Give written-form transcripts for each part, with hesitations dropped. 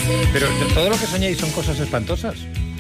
Pero todo lo que soñáis son cosas espantosas.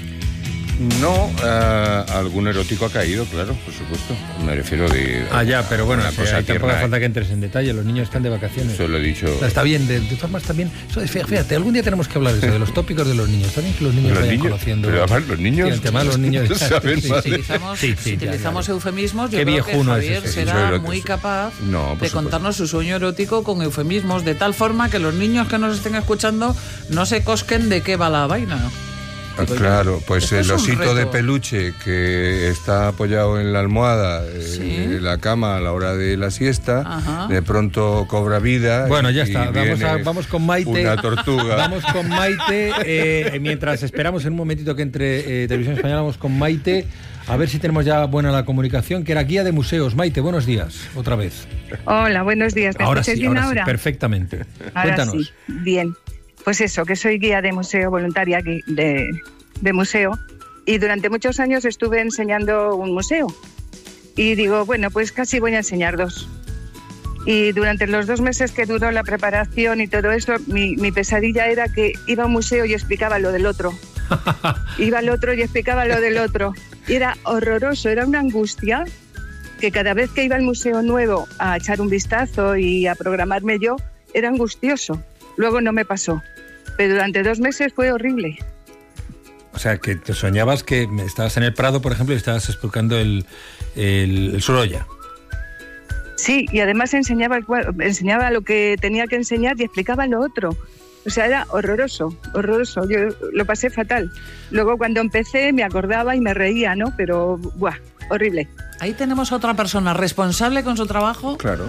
No, algún erótico ha caído, claro, por supuesto. Me refiero de... Ya, pero bueno, una cosa ahí tampoco hace tierna. falta que entres en detalle. Los niños están de vacaciones. Eso lo he dicho. O sea, está bien, de todas formas también... Fíjate, algún día tenemos que hablar de eso, de los tópicos de los niños. Está bien que los niños vayan conociendo... Pero además los niños... Sí, el tema de los niños... saben más de... Si utilizamos eufemismos, yo Qué creo que viejuno es Javier ese. será muy capaz de contarnos su sueño erótico con eufemismos, de tal forma que los niños que nos estén escuchando no se cosquen de qué va la vaina. Claro, pues el osito reto de peluche que está apoyado en la almohada de la cama a la hora de la siesta, de pronto cobra vida. Bueno, ya está, vamos con Maite. Una tortuga. Vamos con Maite, mientras esperamos en un momentito que entre Televisión Española, vamos con Maite, a ver si tenemos ya buena la comunicación, que era guía de museos. Maite, buenos días, otra vez. Hola, buenos días. ¿Me Ahora escuchas sí, bien ahora sí, perfectamente. Ahora Cuéntanos. sí, bien. Pues eso, que soy guía de museo, voluntaria aquí de museo, y durante muchos años estuve enseñando un museo. Y digo, bueno, pues casi voy a enseñar 2. Y durante los 2 meses que duró la preparación y todo eso, mi pesadilla era que iba a un museo y explicaba lo del otro. Iba al otro y explicaba lo del otro. Y era horroroso, era una angustia que cada vez que iba al museo nuevo a echar un vistazo y a programarme yo, era angustioso. Luego no me pasó, pero durante 2 meses fue horrible. O sea, que te soñabas que estabas en el Prado, por ejemplo, y estabas explicando el Sorolla. Sí, y además enseñaba lo que tenía que enseñar y explicaba lo otro. O sea, era horroroso. Yo lo pasé fatal. Luego cuando empecé me acordaba y me reía, ¿no? Pero, ¡buah! Horrible. Ahí tenemos a otra persona responsable con su trabajo. Claro.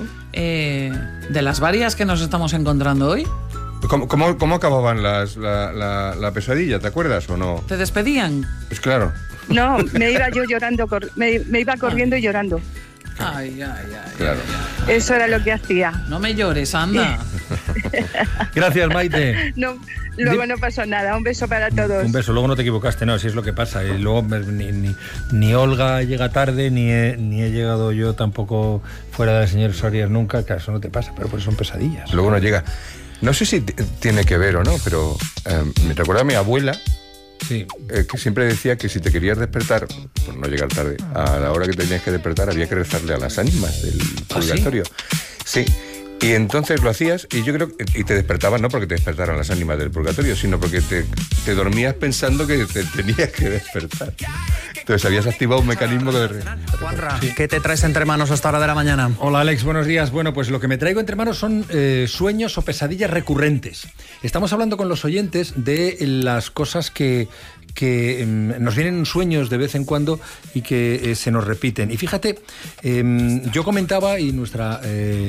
De las varias que nos estamos encontrando hoy. ¿Cómo acababan la pesadilla? ¿Te acuerdas o no? ¿Te despedían? Pues claro. No, me iba yo llorando, me iba corriendo y llorando. Ay. Claro. Eso era lo que hacía. No me llores, anda. Gracias, Maite. No, luego no pasó nada. Un beso para todos. Un beso, luego no te equivocaste, no, si es lo que pasa. Y luego ni Olga llega tarde, ni he llegado yo tampoco fuera del señor Soria nunca, que eso no te pasa, pero pues son pesadillas. Luego no llega. No sé si tiene que ver o no, pero me recuerda a mi abuela, sí, que siempre decía que si te querías despertar, por no llegar tarde, a la hora que tenías que despertar había que rezarle a las ánimas del purgatorio. Sí. Y entonces lo hacías y yo creo y te despertabas no porque te despertaran las ánimas del purgatorio, sino porque te dormías pensando que te tenías que despertar. Entonces habías activado un mecanismo de... Juanra, ¿qué te traes entre manos a esta hora de la mañana? Hola Alex, buenos días. Bueno, pues lo que me traigo entre manos son sueños o pesadillas recurrentes. Estamos hablando con los oyentes de las cosas que nos vienen sueños de vez en cuando y que se nos repiten. Y fíjate, yo comentaba, y nuestra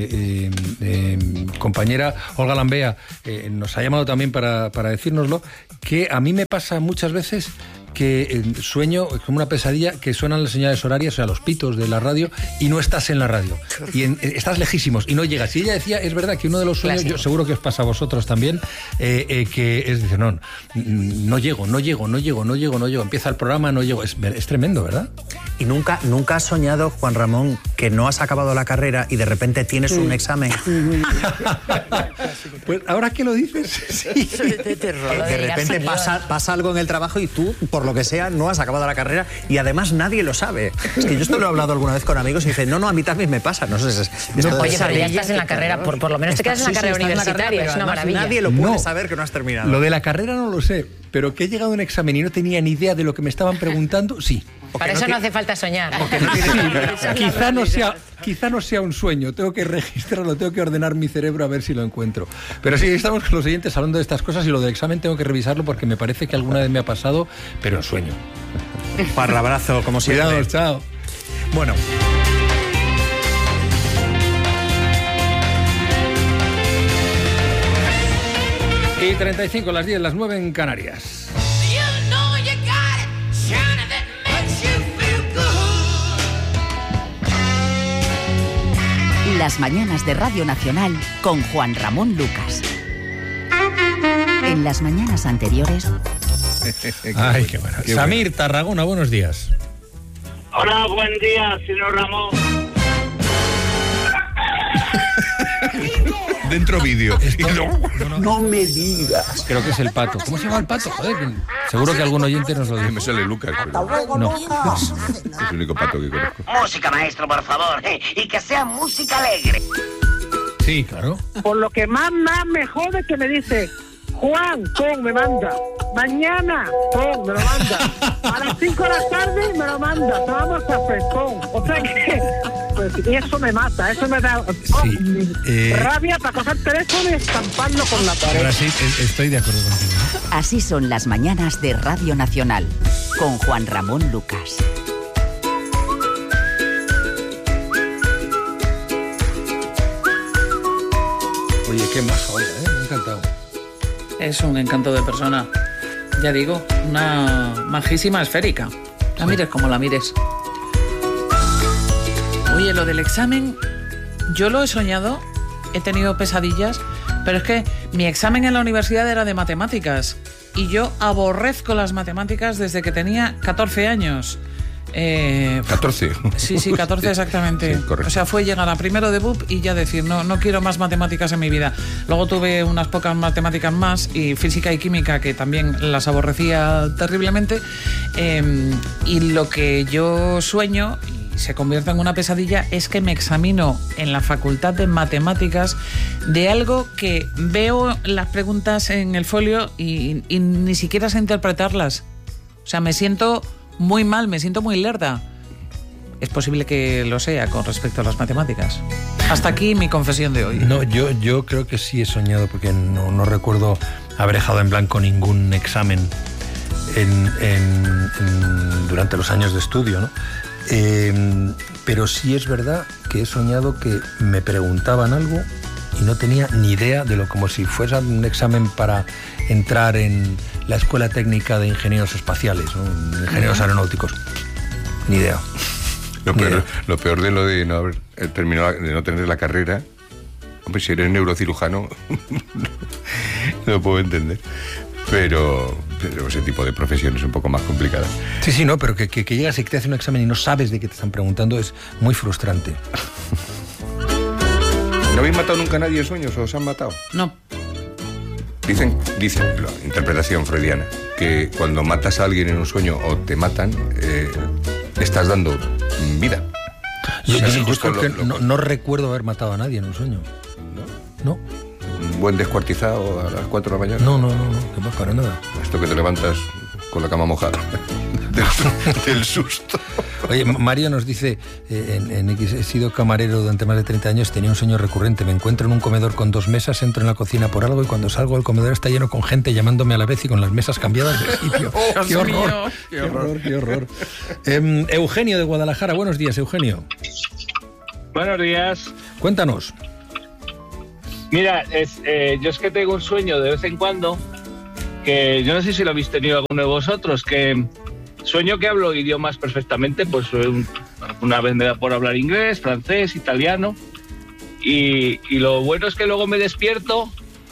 compañera Olga Lambea nos ha llamado también para decírnoslo, que a mí me pasa muchas veces que sueño como una pesadilla, que suenan las señales horarias, o sea, los pitos de la radio, y no estás en la radio. Y estás lejísimos y no llegas. Y ella decía, es verdad que uno de los sueños, yo seguro que os pasa a vosotros también, que es decir, no llego. Empieza el programa, no llego. Es tremendo, ¿verdad? ¿Y nunca has soñado, Juan Ramón, que no has acabado la carrera y de repente tienes un examen? Pues ahora que lo dices, sí. De repente pasa algo en el trabajo y tú, por lo que sea, no has acabado la carrera y además nadie lo sabe. Es que yo esto lo he hablado alguna vez con amigos y dicen, no, a mí también me pasa. No sé, oye, pero ya estás en la carrera, por lo menos te quedas en la carrera universitaria, es una maravilla. Nadie lo puede saber que no has terminado. Lo de la carrera no lo sé, pero que he llegado a un examen y no tenía ni idea de lo que me estaban preguntando, sí. Para eso no hace falta soñar. Quizá no sea un sueño, tengo que registrarlo, tengo que ordenar mi cerebro a ver si lo encuentro. Pero sí, estamos con los oyentes hablando de estas cosas y lo del examen tengo que revisarlo porque me parece que alguna vez me ha pasado, pero en sueño. Para abrazo, como siempre. Cuidado, chao. Bueno. Y 35, las 10, las 9 en Canarias. Las mañanas de Radio Nacional con Juan Ramón Lucas. En las mañanas anteriores... Ay, qué bueno. Samir, Tarragona, buenos días. Hola, buen día, señor Ramón. dentro vídeo. No me digas. Creo que es el pato. ¿Cómo se llama el pato? Joder, seguro que algún oyente nos lo dice. Me sale Lucas. Pero... No. Es el único pato que conozco. Música, maestro, por favor. Y que sea música alegre. Sí, claro. Por lo que más me jode que me dice... Juan, me manda. Mañana, me lo manda. A las 5 de la tarde me lo manda. Vamos a hacer, O sea que... Pues, y eso me mata, eso me da rabia para coger el teléfono y estamparlo con la pared. Ahora sí, estoy de acuerdo contigo. Así son las mañanas de Radio Nacional, con Juan Ramón Lucas. Oye, qué maja, me ha encantado. Es un encanto de persona. Ya digo, una majísima esférica. La mires como la mires. Oye, lo del examen, yo lo he soñado, he tenido pesadillas, pero es que mi examen en la universidad era de matemáticas y yo aborrezco las matemáticas desde que tenía 14 años. 14. Sí, 14 exactamente. Sí, correcto. O sea, fue llegar a primero de BUP y ya decir, no quiero más matemáticas en mi vida. Luego tuve unas pocas matemáticas más y física y química que también las aborrecía terriblemente. Y lo que yo sueño, y se convierte en una pesadilla, es que me examino en la facultad de matemáticas de algo que veo las preguntas en el folio y ni siquiera sé interpretarlas. O sea, me siento muy mal, me siento muy lerda. Es posible que lo sea con respecto a las matemáticas. Hasta aquí mi confesión de hoy. No, yo creo que sí he soñado, porque no recuerdo haber dejado en blanco ningún examen durante los años de estudio, ¿no? Pero sí es verdad que he soñado que me preguntaban algo y no tenía ni idea de como si fuese un examen para entrar en la Escuela Técnica de Ingenieros Espaciales, ¿no? Ingenieros aeronáuticos. Ni idea. Lo peor de lo de no haber terminado, de no tener la carrera, hombre, si eres neurocirujano, no lo puedo entender. Pero ese tipo de profesión es un poco más complicada. Sí, no, pero que llegas y que te hacen un examen y no sabes de qué te están preguntando es muy frustrante. ¿No habéis matado nunca a nadie en sueños o os han matado? No. Dicen, la interpretación freudiana, que cuando matas a alguien en un sueño o te matan, estás dando vida. Yo no recuerdo haber matado a nadie en un sueño. ¿No? Un buen descuartizado a las 4 de la mañana. No, que más para nada. Esto que te levantas con la cama mojada del susto. Oye, Mario nos dice en X, he sido camarero durante más de 30 años, tenía un sueño recurrente, me encuentro en un comedor con 2 mesas, entro en la cocina por algo y cuando salgo el comedor está lleno con gente llamándome a la vez y con las mesas cambiadas de sitio. ¡Qué horror! ¡Qué horror! Eugenio de Guadalajara, buenos días, Eugenio. Buenos días. Cuéntanos. Mira, yo es que tengo un sueño de vez en cuando, que yo no sé si lo habéis tenido alguno de vosotros, que sueño que hablo idiomas perfectamente, pues una vez me da por hablar inglés, francés, italiano, y lo bueno es que luego me despierto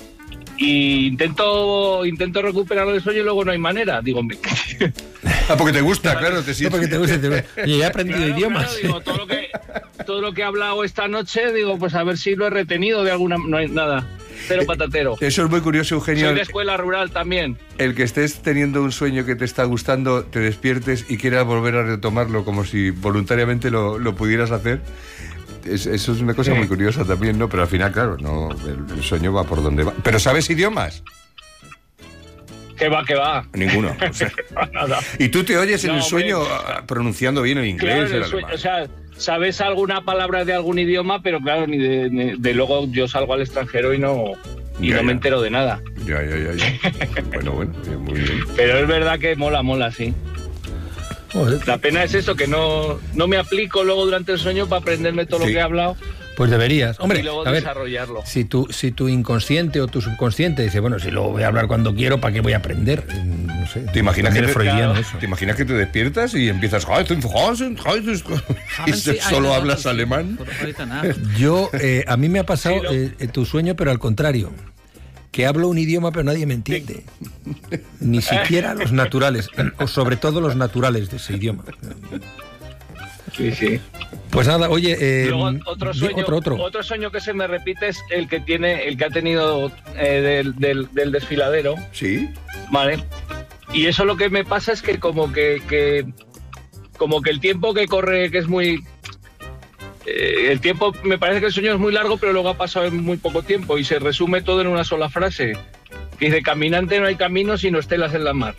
y intento recuperarlo del sueño y luego no hay manera, digo... porque te gusta, claro, te sientes. Porque te gusta. Y he aprendido idiomas. Claro, digo, todo lo que he hablado esta noche, digo, pues a ver si lo he retenido de alguna... No hay nada. Cero patatero. Eso es muy curioso, Eugenio. Soy de escuela rural también. El que estés teniendo un sueño que te está gustando, te despiertes y quieras volver a retomarlo como si voluntariamente lo pudieras hacer. Eso es una cosa muy curiosa también, ¿no? Pero al final, claro, no, el sueño va por donde va. ¿Pero sabes idiomas? ¿Qué va? Ninguno. O sea. Nada. ¿Y tú te oyes en el sueño pronunciando bien el inglés? Claro, el alemán? O sea, sabes alguna palabra de algún idioma, pero claro, ni de luego yo salgo al extranjero y no me entero de nada. Ya. Bueno, muy bien. Pero es verdad que mola, sí. Joder. La pena es eso, que no me aplico luego durante el sueño para aprenderme todo lo que he hablado. Pues deberías. Hombre, y luego a ver, desarrollarlo. Si tu inconsciente o tu subconsciente dice, bueno, si lo voy a hablar cuando quiero, ¿para qué voy a aprender? No sé. ¿Te imaginas que eso? ¿Te imaginas que te despiertas y empiezas y solo hablas alemán? Yo, a mí me ha pasado tu sueño, pero al contrario. Que hablo un idioma pero nadie me entiende. Ni siquiera los naturales, o sobre todo los naturales de ese idioma. Sí. Pues nada, oye, luego otro sueño que se me repite es el que ha tenido del desfiladero. Sí. Vale. Y eso lo que me pasa es que como que el tiempo que corre, que es muy... el tiempo, me parece que el sueño es muy largo, pero luego ha pasado en muy poco tiempo y se resume todo en una sola frase. Que dice, caminante no hay camino sino estelas en la mar.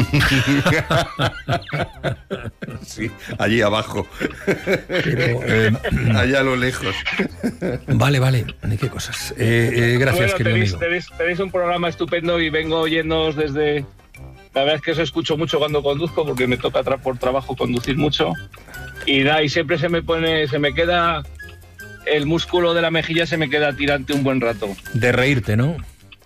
Sí, allí abajo. Pero, allá a lo lejos. Vale, qué cosas. Gracias, querido amigo. Tenéis un programa estupendo y vengo oyéndoos desde... La verdad es que os escucho mucho cuando conduzco porque me toca por trabajo conducir mucho. Y siempre se me queda el músculo de la mejilla, se me queda tirante un buen rato. De reírte, ¿no?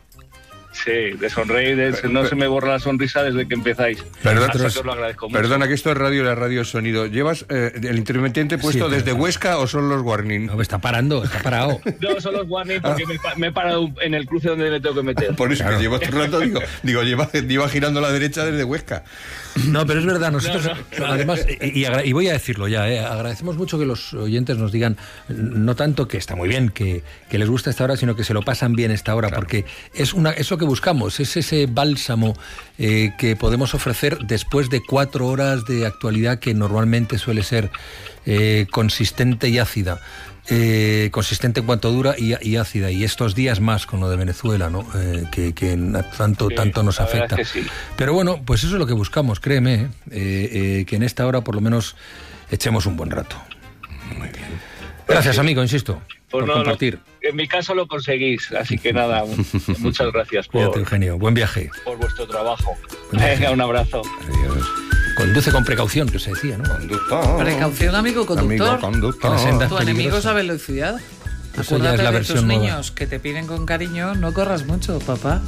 Sí, de sonreír, no se me borra la sonrisa desde que empezáis. Perdona, os lo agradezco mucho. Perdona, que esto es radio y la radio es sonido. ¿Llevas el intermitente puesto desde Huesca o son los warning? No, está parado. No, son los warning porque me he parado en el cruce donde me tengo que meter. Por eso que llevo otro rato, digo lleva girando a la derecha desde Huesca. No, pero es verdad, nosotros además, y voy a decirlo ya, agradecemos mucho que los oyentes nos digan, no tanto que está muy bien, que les gusta esta hora, sino que se lo pasan bien esta hora, claro. Porque es lo que buscamos, es ese bálsamo que podemos ofrecer después de 4 horas de actualidad que normalmente suele ser consistente y ácida. Consistente en cuanto dura y ácida, y estos días más con lo de Venezuela, ¿no? Que tanto nos afecta. Sí. Pero bueno, pues eso es lo que buscamos, créeme, que en esta hora por lo menos echemos un buen rato. Muy bien. Gracias, amigo, insisto, por compartir. En mi caso lo conseguís, así que nada, muchas gracias Cuídate, Eugenio, buen viaje. Por vuestro trabajo. Venga, un abrazo. Adiós. Conduce con precaución, que se decía, ¿no? Conductor. Precaución, amigo conductor. Amigo conductor. Tu enemigo es la velocidad. Eso ya es la versión tus nueva. Niños que te piden con cariño, no corras mucho, papá.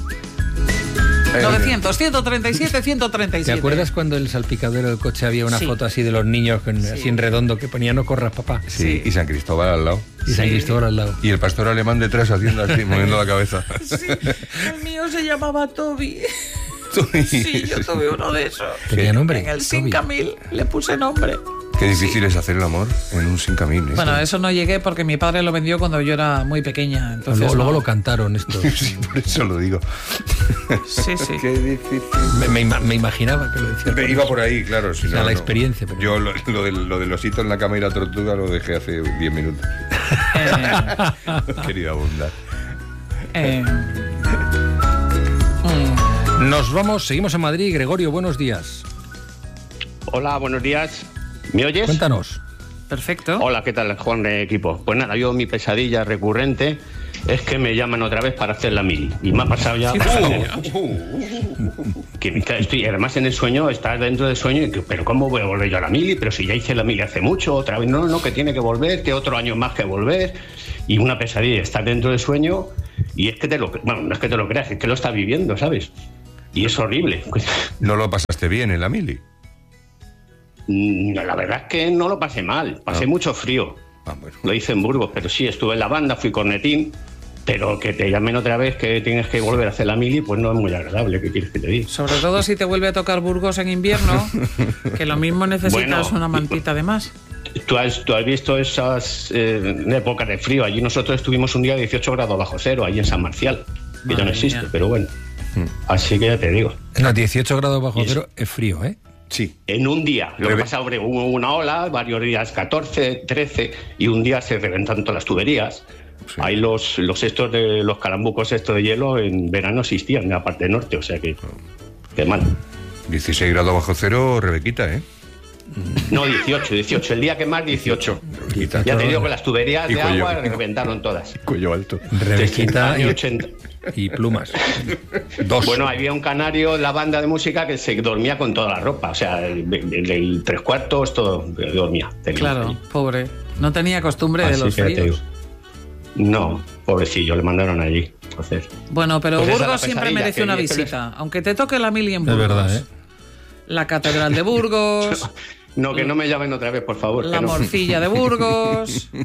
900, 137, 137. ¿Te acuerdas cuando en el salpicadero del coche había una foto así de los niños así en redondo que ponía no corras, papá? Sí, y San Cristóbal al lado. San Cristóbal al lado. Y el pastor alemán detrás haciendo así, moviendo la cabeza. Sí, el mío se llamaba Toby. Sí, yo tuve uno de esos. ¿Tenía nombre? En el 5000 le puse nombre. Qué difícil es hacer el amor en un 5000. Bueno, eso no llegué porque mi padre lo vendió cuando yo era muy pequeña. Entonces luego lo cantaron esto. Sí, por eso lo digo. Sí. Qué difícil. Me imaginaba que lo decía. Iba por ahí, claro. Si la experiencia. Pero... Yo lo del osito en la cama y la tortuga lo dejé hace 10 minutos. Querida bondad. Nos vamos, seguimos en Madrid. Gregorio, buenos días. Hola, buenos días. ¿Me oyes? Cuéntanos. Perfecto. Hola, ¿qué tal, Juan de equipo? Pues nada, mi pesadilla recurrente es que me llaman otra vez para hacer la mili. Y me ha pasado ya... que además en el sueño, estás dentro del sueño y que, pero ¿cómo voy a volver yo a la mili? Pero si ya hice la mili hace mucho, otra vez no, que tiene que volver, que otro año más que volver. Y una pesadilla, estás dentro del sueño y es que no es que te lo creas, es que lo estás viviendo, ¿sabes? Y es horrible. ¿No lo pasaste bien en la mili? La verdad es que no lo pasé mal, pasé mucho frío. Bueno. Lo hice en Burgos, pero sí, estuve en la banda, fui cornetín, pero que te llamen otra vez que tienes que volver a hacer la mili, pues no es muy agradable, ¿qué quieres que te diga? Sobre todo si te vuelve a tocar Burgos en invierno, que lo mismo necesitas una mantita de más. ¿Tú has visto esas épocas de frío? Allí nosotros estuvimos un día a 18 grados bajo cero, allí en San Marcial, que ya no existe, pero bueno. Así que ya te digo. No, 18 grados bajo cero es frío, ¿eh? Sí. En un día. Lo que pasa, hubo una ola, varios días 14, 13, y un día se reventan todas las tuberías. Sí. Ahí los estos de los calambucos estos de hielo en verano existían en la parte norte, o sea que mal. 16 grados bajo cero, Rebequita, ¿eh? No, 18. El día que más, 18. Rebequita. Ya te digo que las tuberías de agua reventaron todas. Cuello alto. Rebequita y 80. Y plumas. 2. Bueno, había un canario en la banda de música que se dormía con toda la ropa. O sea, el 3/4 todo dormía. Claro, pobre. No tenía costumbre de los fríos. No, pobrecillo, le mandaron allí. Entonces, bueno, pero pues Burgos siempre merece una visita. Aunque te toque la mili en Burgos. Es verdad, ¿eh? La Catedral de Burgos. No, que no me llamen otra vez, por favor. La morcilla de Burgos.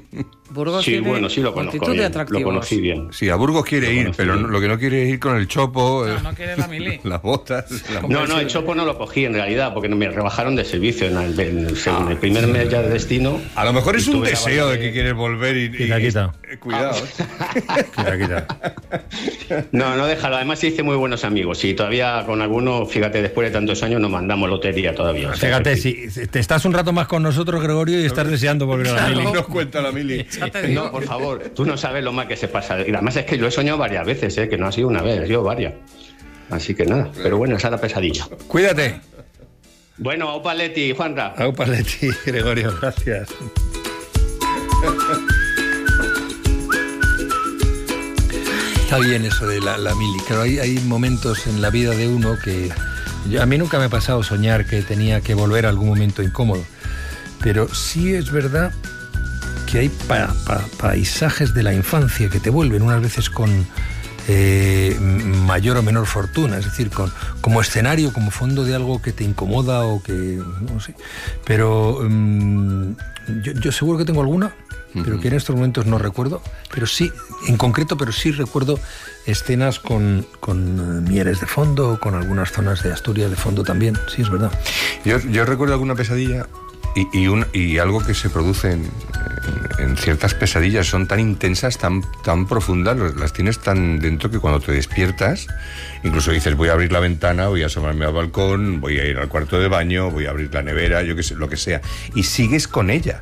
Burgos sí, tiene bueno, sí lo conozco multitud de bien, atractivos. lo conocí bien. Sí, a Burgos quiere ir, pero bien. lo que no quiere es ir con el chopo, No quiere la mili. las botas. No, el chopo no lo cogí en realidad, porque me rebajaron de servicio en el primer mes ya de destino. A lo mejor es un tuve la deseo de valor que quieres volver y Quita. cuidado. Quita. No, déjalo. Además hice muy buenos amigos y todavía con algunos, fíjate, después de tantos años nos mandamos lotería todavía. Fíjate, si te estás un rato más con nosotros, Gregorio, y estás deseando volver a la mili. Nos cuenta la mili. No, por favor, tú no sabes lo mal que se pasa. Y además es que lo he soñado varias veces, que no ha sido una vez, ha sido varias. Así que nada, pero bueno, esa es la pesadilla. Cuídate. Bueno, aupa Leti, Juanra. Aupa Leti, Gregorio, gracias. Está bien eso de la mili. Claro, hay momentos en la vida de uno que... a mí nunca me ha pasado soñar que tenía que volver a algún momento incómodo. Pero sí es verdad que hay paisajes de la infancia que te vuelven unas veces con mayor o menor fortuna, es decir, como escenario, como fondo de algo que te incomoda o que... no sé. Pero yo seguro que tengo alguna, pero que en estos momentos no recuerdo, pero sí, en concreto, pero sí recuerdo escenas con Mieres de fondo, con algunas zonas de Asturias de fondo también, sí, es verdad. Yo recuerdo alguna pesadilla y algo que se produce en ciertas pesadillas, son tan intensas, tan profundas, las tienes tan dentro que cuando te despiertas, incluso dices, voy a abrir la ventana, voy a asomarme al balcón, voy a ir al cuarto de baño, voy a abrir la nevera, yo qué sé, lo que sea, y sigues con ella.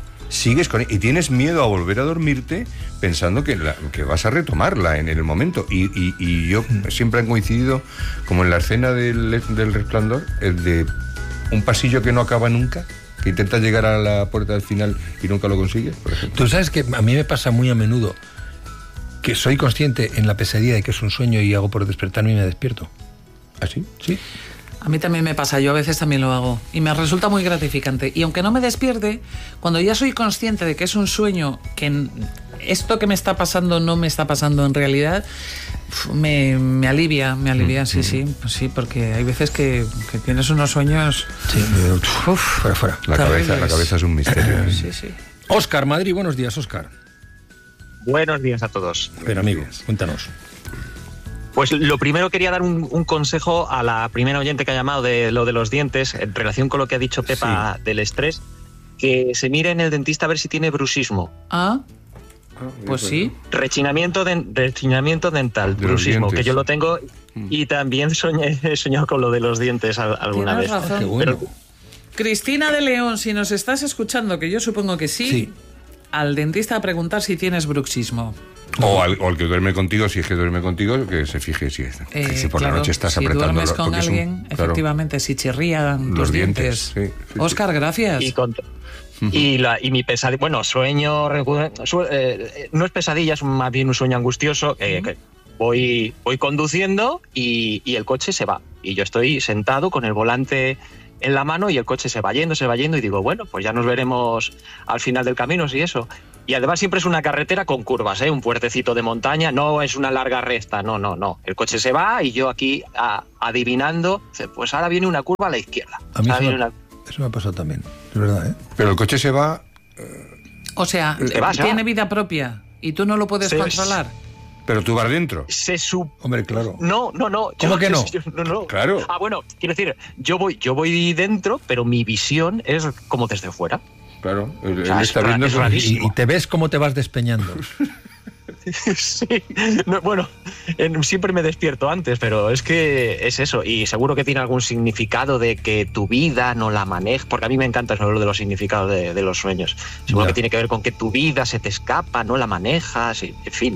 Y tienes miedo a volver a dormirte pensando que vas a retomarla en el momento. Y yo siempre han coincidido, como en la escena del Resplandor, el de un pasillo que no acaba nunca, que intentas llegar a la puerta del final y nunca lo consigues, por ejemplo. Tú sabes que a mí me pasa muy a menudo que soy consciente en la pesadilla de que es un sueño y hago por despertarme y me despierto. ¿Ah, sí? Sí. A mí también me pasa, yo a veces también lo hago y me resulta muy gratificante. Y aunque no me despierte, cuando ya soy consciente de que es un sueño, que esto que me está pasando no me está pasando en realidad, me alivia, sí, porque hay veces que tienes unos sueños... Sí, fuera. La cabeza es un misterio. Sí. Óscar, Madrid, buenos días, Óscar. Buenos días a todos. Pero amigo, cuéntanos. Pues lo primero quería dar un consejo a la primera oyente que ha llamado de lo de los dientes, en relación con lo que ha dicho Pepa del estrés, que se mire en el dentista a ver si tiene bruxismo. Pues sí. Rechinamiento dental, bruxismo, que yo lo tengo y también he soñado con lo de los dientes alguna vez. Razón. Qué bueno. Cristina de León, si nos estás escuchando, que yo supongo que sí, al dentista a preguntar si tienes bruxismo. O al que duerme contigo, si es que duerme contigo, que se fije si por la noche estás apretando. Si duermes con alguien, efectivamente, si chirrían tus dientes. Sí. Óscar, gracias. Y mi pesadilla, bueno, sueño, no es pesadilla, es más bien un sueño angustioso, que voy conduciendo y el coche se va. Y yo estoy sentado con el volante en la mano y el coche se va yendo y digo, bueno, pues ya nos veremos al final del camino, si eso. Y además siempre es una carretera con curvas, un puertecito de montaña, no es una larga recta, no. El coche se va y yo aquí adivinando, pues ahora viene una curva a la izquierda. A mí eso me ha pasado también, es verdad, Pero el coche se va... O sea, tiene vida propia y tú no lo puedes controlar. Pero tú vas dentro. Hombre, claro. No. ¿Cómo que no? No. Claro. Bueno, quiero decir, yo voy dentro, pero mi visión es como desde fuera. Claro, él está viendo eso y te ves cómo te vas despeñando. Sí, siempre me despierto antes, pero es que es eso, y seguro que tiene algún significado de que tu vida no la manejas, porque a mí me encanta eso de los significados de los sueños. Seguro que tiene que ver con que tu vida se te escapa, no la manejas, en fin,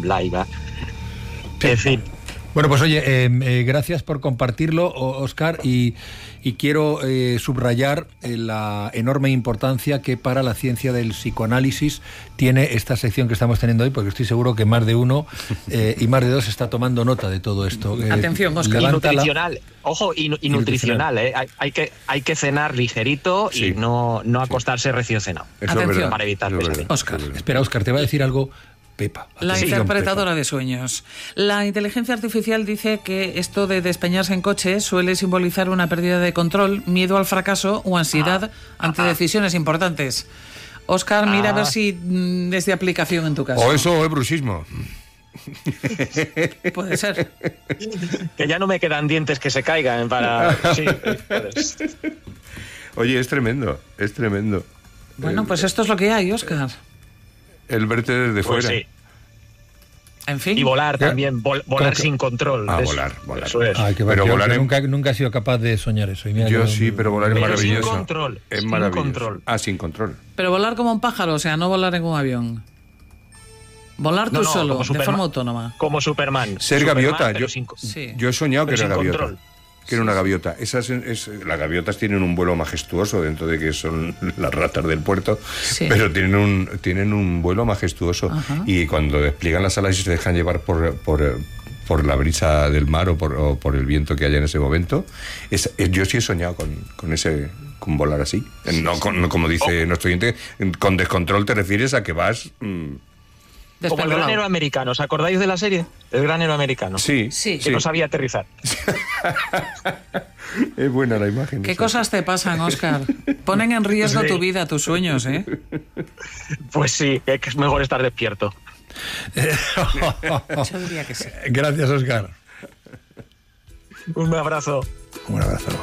en fin. Bueno, pues oye, gracias por compartirlo, Óscar, y quiero subrayar la enorme importancia que para la ciencia del psicoanálisis tiene esta sección que estamos teniendo hoy, porque estoy seguro que más de uno y más de dos está tomando nota de todo esto. Atención, Óscar. Y nutricional, ojo, y nutricional, hay que cenar ligerito y no acostarse recién cenado. Atención, para evitar pesadillas. Óscar. Espera, Óscar, te va a decir algo... Pepa. La interpretadora de sueños. La inteligencia artificial dice que esto de despeñarse en coche suele simbolizar una pérdida de control, miedo al fracaso o ansiedad ante decisiones importantes. Óscar, mira a ver si es de aplicación en tu caso. O eso o es bruxismo. Puede ser. Que ya no me quedan dientes que se caigan para... Sí, Oye, es tremendo, es tremendo. Bueno, pues esto es lo que hay, Óscar. El verte desde pues fuera. Sí. En fin. Y volar también, volar sin control. Volar. Eso es. Ay, pero volar nunca he sido capaz de soñar eso. Y mira yo sí, pero volar es maravilloso. Sin control. Es sin maravilloso. Control. Sin control. Pero volar como un pájaro, o sea, no volar en un avión. Volar tú solo, de forma autónoma. Como Superman. Ser Superman, gaviota. Sí. Yo he soñado que era gaviota. Control. Que era una gaviota. Las gaviotas tienen un vuelo majestuoso dentro de que son las ratas del puerto, pero tienen un vuelo majestuoso. Ajá. Y cuando despliegan las alas y se dejan llevar por la brisa del mar o por el viento que haya en ese momento, yo sí he soñado con volar así. No como dice nuestro oyente, con descontrol te refieres a que vas... Como el granero americano, ¿os acordáis de la serie? El granero americano. Sí. Que no sabía aterrizar. Es buena la imagen. ¿Qué cosas te pasan, Óscar? Ponen en riesgo tu vida, tus sueños, ¿eh? Pues sí, que es mejor estar despierto. Yo diría que sí. Gracias, Óscar. Un abrazo. Un abrazo.